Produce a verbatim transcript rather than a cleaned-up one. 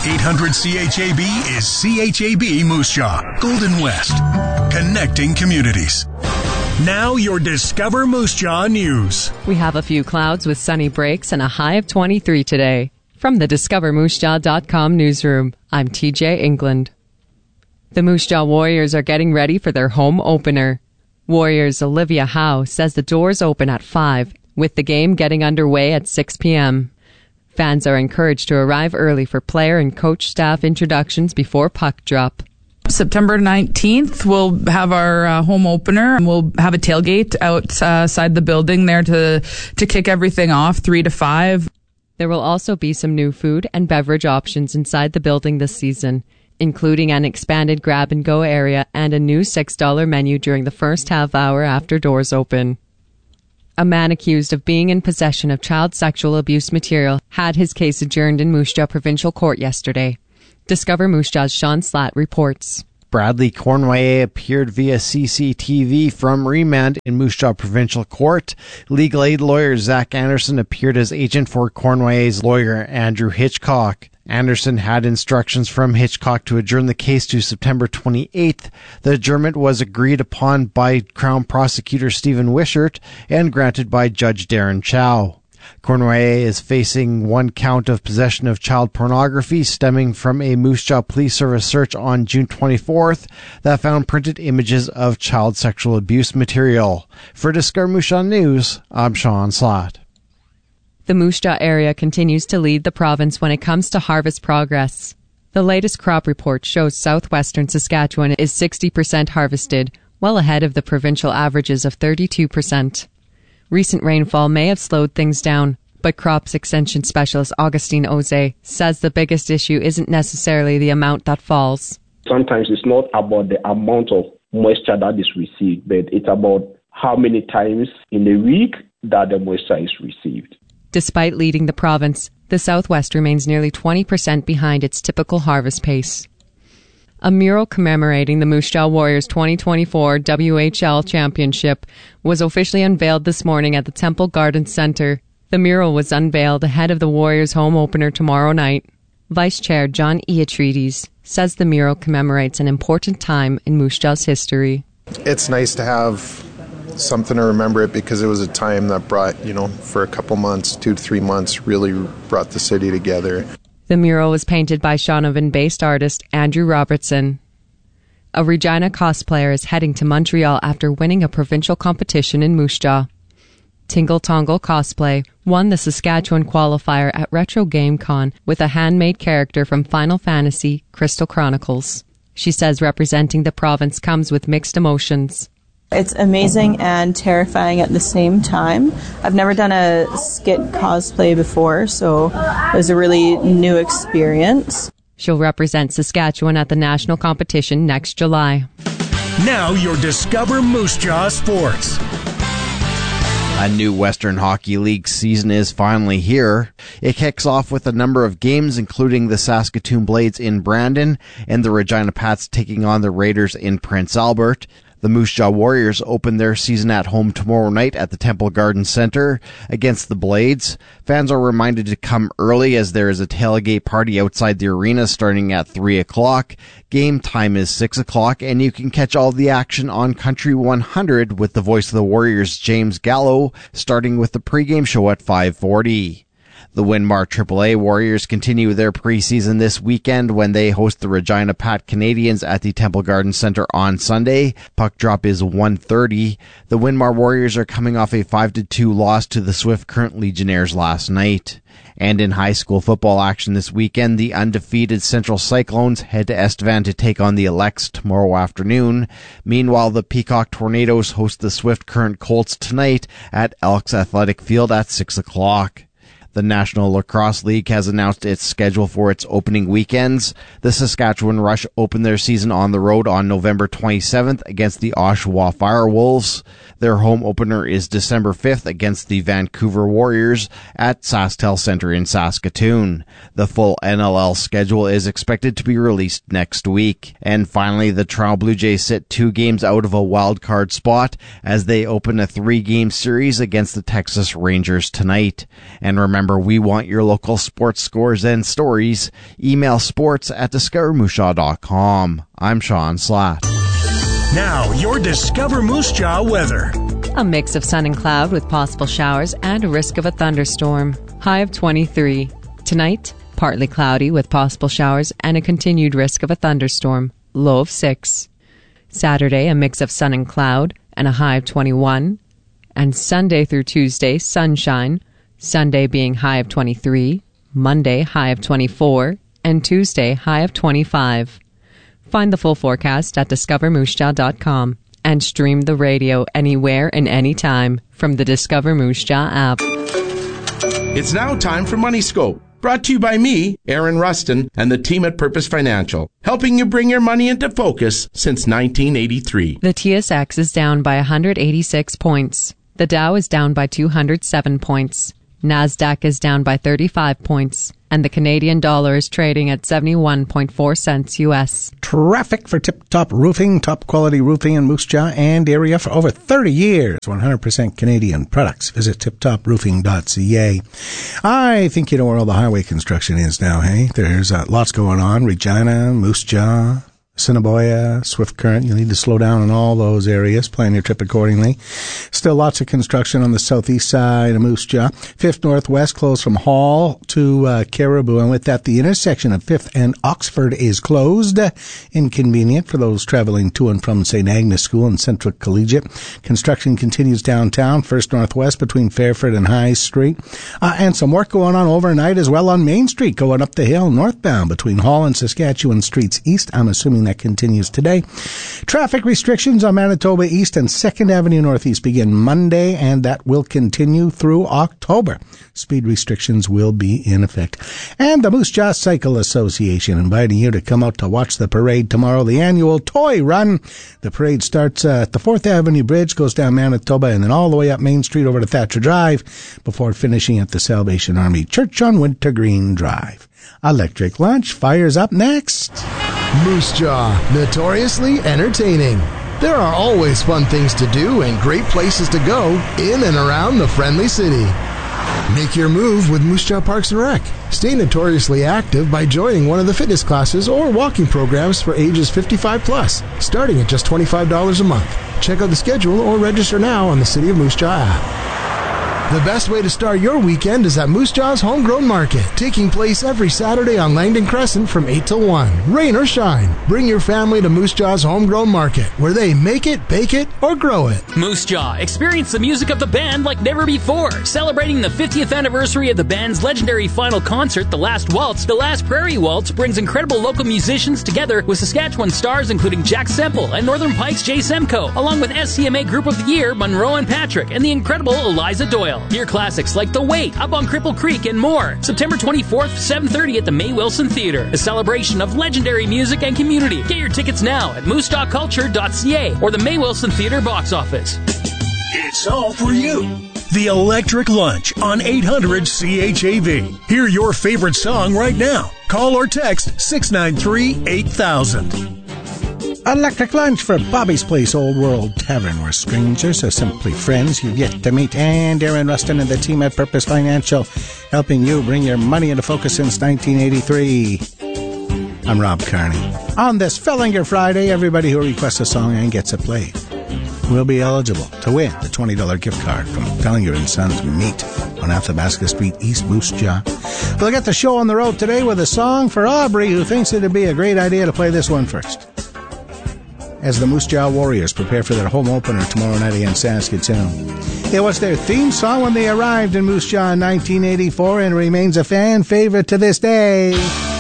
eight hundred C H A B is C H A B Moose Jaw, Golden West, connecting communities. Now your Discover Moose Jaw news. We have a few clouds with sunny breaks and a high of twenty-three today. From the discover moose jaw dot com newsroom, I'm T J England. The Moose Jaw Warriors are getting ready for their home opener. Warriors' Olivia Howe says the doors open at five, with the game getting underway at six p.m. Fans are encouraged to arrive early for player and coach staff introductions before puck drop. September nineteenth, we'll have our uh, home opener, and we'll have a tailgate outside the building there to, to kick everything off, three to five. There will also be some new food and beverage options inside the building this season, including an expanded grab-and-go area and a new six dollars menu during the first half hour after doors open. A man accused of being in possession of child sexual abuse material had his case adjourned in Moose Jaw Provincial Court yesterday. Discover Moose Jaw's Sean Slatt reports. Bradley Cornway appeared via C C T V from remand in Moose Jaw Provincial Court. Legal aid lawyer Zach Anderson appeared as agent for Cornway's lawyer Andrew Hitchcock. Anderson had instructions from Hitchcock to adjourn the case to September twenty-eighth. The adjournment was agreed upon by Crown Prosecutor Stephen Wishart and granted by Judge Darren Chow. Cornway is facing one count of possession of child pornography stemming from a Moose Jaw Police Service search on June twenty-fourth that found printed images of child sexual abuse material. For Discover Moose Jaw News, I'm Sean Slatt. The Moose Jaw area continues to lead the province when it comes to harvest progress. The latest crop report shows southwestern Saskatchewan is sixty percent harvested, well ahead of the provincial averages of thirty-two percent. Recent rainfall may have slowed things down, but crops extension specialist Augustine Oze says the biggest issue isn't necessarily the amount that falls. Sometimes it's not about the amount of moisture that is received, but it's about how many times in a week that the moisture is received. Despite leading the province, the Southwest remains nearly twenty percent behind its typical harvest pace. A mural commemorating the Moose Jaw Warriors twenty twenty-four W H L Championship was officially unveiled this morning at the Temple Garden Centre. The mural was unveiled ahead of the Warriors' home opener tomorrow night. Vice Chair John Iotrides says the mural commemorates an important time in Moose Jaw's history. It's nice to have something to remember it because it was a time that brought, you know, for a couple months, two to three months, really brought the city together. The mural was painted by Shaunavon-based artist Andrew Robertson. A Regina cosplayer is heading to Montreal after winning a provincial competition in Moose Jaw. Tingle Tongle Cosplay won the Saskatchewan qualifier at Retro Game Con with a handmade character from Final Fantasy Crystal Chronicles. She says representing the province comes with mixed emotions. It's amazing and terrifying at the same time. I've never done a skit cosplay before, so it was a really new experience. She'll represent Saskatchewan at the national competition next July. Now your Discover Moose Jaw Sports. A new Western Hockey League season is finally here. It kicks off with a number of games, including the Saskatoon Blades in Brandon and the Regina Pats taking on the Raiders in Prince Albert. The Moose Jaw Warriors open their season at home tomorrow night at the Temple Garden Centre against the Blades. Fans are reminded to come early as there is a tailgate party outside the arena starting at three o'clock. Game time is six o'clock, and you can catch all the action on Country one hundred with the voice of the Warriors, James Gallo, starting with the pregame show at five forty. The Winmar triple A Warriors continue their preseason this weekend when they host the Regina Pat Canadians at the Temple Garden Centre on Sunday. Puck drop is one thirty. The Winmar Warriors are coming off a five to two loss to the Swift Current Legionnaires last night. And in high school football action this weekend, the undefeated Central Cyclones head to Estevan to take on the Elects tomorrow afternoon. Meanwhile, the Peacock Tornadoes host the Swift Current Colts tonight at Elks Athletic Field at six o'clock. The National Lacrosse League has announced its schedule for its opening weekends. The Saskatchewan Rush open their season on the road on November twenty-seventh against the Oshawa Firewolves. Their home opener is December fifth against the Vancouver Warriors at SaskTel Centre in Saskatoon. The full N L L schedule is expected to be released next week. And finally, the Toronto Blue Jays sit two games out of a wild card spot as they open a three-game series against the Texas Rangers tonight. And remember, remember, we want your local sports scores and stories. Email sports at discover moose jaw dot com. I'm Sean Slatt. Now, your Discover Moose Jaw weather. A mix of sun and cloud with possible showers and a risk of a thunderstorm. High of twenty-three. Tonight, partly cloudy with possible showers and a continued risk of a thunderstorm. Low of six. Saturday, a mix of sun and cloud and a high of twenty-one. And Sunday through Tuesday, sunshine. Sunday being high of twenty-three. Monday, high of twenty-four. And Tuesday, high of twenty-five. Find the full forecast at discover moose jaw dot com and stream the radio anywhere and anytime from the Discover Moose Jaw app. It's now time for Money Scope, brought to you by me, Aaron Rustin, and the team at Purpose Financial, helping you bring your money into focus since nineteen eighty-three. The T S X is down by one hundred eighty-six points. The Dow is down by two hundred seven points. NASDAQ is down by thirty-five points. And the Canadian dollar is trading at seventy-one point four cents U S. Traffic for Tip Top Roofing, top quality roofing in Moose Jaw and area for over thirty years. one hundred percent Canadian products. Visit tip top roofing dot c a. I think you know where all the highway construction is now, hey? There's uh, lots going on. Regina, Moose Jaw, Assiniboia, Swift Current. You'll need to slow down in all those areas. Plan your trip accordingly. Still lots of construction on the southeast side of Moose Jaw. Fifth Northwest closed from Hall to uh, Caribou. And with that, the intersection of Fifth and Oxford is closed. Inconvenient for those traveling to and from Saint Agnes School and Central Collegiate. Construction continues downtown, First Northwest between Fairford and High Street. Uh, and some work going on overnight as well on Main Street, going up the hill northbound between Hall and Saskatchewan Streets East. I'm assuming that continues today. Traffic restrictions on Manitoba East and second Avenue Northeast begin Monday, and that will continue through October. Speed restrictions will be in effect. And the Moose Jaw Cycle Association inviting you to come out to watch the parade tomorrow, the annual Toy Run. The parade starts uh, at the fourth Avenue Bridge, goes down Manitoba, and then all the way up Main Street over to Thatcher Drive before finishing at the Salvation Army Church on Wintergreen Drive. Electric Lunch fires up next. Moose Jaw, notoriously entertaining. There are always fun things to do and great places to go in and around the friendly city. Make your move with Moose Jaw Parks and Rec. Stay notoriously active by joining one of the fitness classes or walking programs for ages fifty-five plus, starting at just twenty-five dollars a month. Check out the schedule or register now on the City of Moose Jaw app. The best way to start your weekend is at Moose Jaw's Homegrown Market, taking place every Saturday on Langdon Crescent from eight till one. Rain or shine, bring your family to Moose Jaw's Homegrown Market, where they make it, bake it, or grow it. Moose Jaw, experience the music of the band like never before. Celebrating the fiftieth anniversary of the band's legendary final concert, The Last Waltz, The Last Prairie Waltz brings incredible local musicians together with Saskatchewan stars including Jack Semple and Northern Pike's Jay Semko, along with S C M A Group of the Year, Monroe and Patrick, and the incredible Eliza Doyle. Hear classics like The Wait, Up on Cripple Creek, and more. September twenty-fourth, seven thirty at the May Wilson Theater. A celebration of legendary music and community. Get your tickets now at moose jaw culture dot c a or the May Wilson Theater box office. It's all for you. The Electric Lunch on eight hundred C H A V. Hear your favorite song right now. Call or text six nine three, eight thousand. Electric Lunch for Bobby's Place Old World Tavern, where strangers are simply friends you've yet to meet. And Aaron Rustin and the team at Purpose Financial, helping you bring your money into focus since nineteen eighty-three. I'm Rob Carney. On this Fellinger Friday, everybody who requests a song and gets it played will be eligible to win the twenty dollars gift card from Fellinger and Sons Meat on Athabasca Street, East Moose Jaw. We'll get the show on the road today with a song for Aubrey, who thinks it'd be a great idea to play this one first, as the Moose Jaw Warriors prepare for their home opener tomorrow night against Saskatoon. It was their theme song when they arrived in Moose Jaw in nineteen eighty-four and remains a fan favorite to this day.